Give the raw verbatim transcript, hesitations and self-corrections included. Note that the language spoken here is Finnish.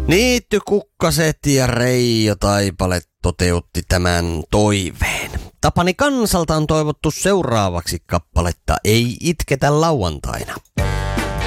Niitty Kukkaset ja Reijo Taipale toteutti tämän toiveen. Tapani Kansalta on toivottu seuraavaksi kappaletta Ei itketä lauantaina.